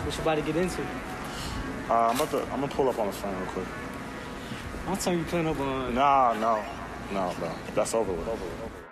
What you about to get into? I'm gonna pull up on the phone real quick. I'll tell you playing up on. No. That's over with.